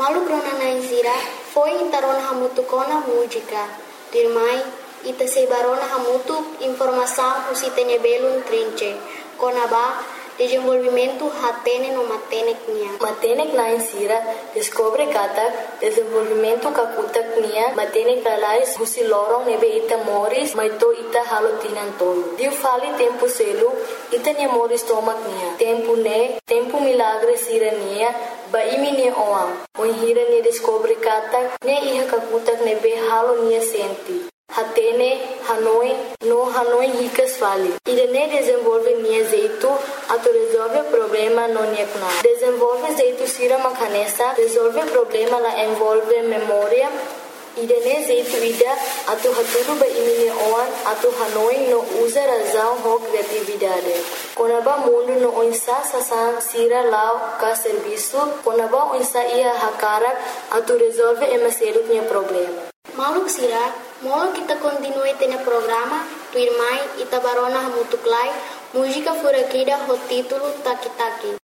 Malu krona naizira foi intarona hamutu kona música. Dirmai ita sebarona hamutu informação usitene belum trinche. Kona ba desenvolvimento hatene no matenek nia. Matenek na insira descobre kata desenvolvimento kakutak nia matenek lalais husi lorong nebe ita moris maito ita halotinan tolo. Diu fali tempo selu ita nia moris tomak nia. Tempo milagre sira nia ba imi nia oam. Oi hira nia descobre kata ne iha kakutak nebe halo nia senti. Hatene, Hanoi ricas fali. Irene desenvolve nia jeito, ato resolve problema no nia kuna. Desenvolve jeito sira makanesa, resolve problema la envolve memória. Irene jeito ida, ato haturu ba imine oan, ato Hanoi no usa razão ho criatividade. Konaba mundo no onsa sasan sira lao ka serviço, konaba onsa ia hakarak, ato resolve emaseru nia problema. Maluk sira, molo kita continue tene programa, tu irmai ita barona hamutuklai, música furakida ho título Taki Taki.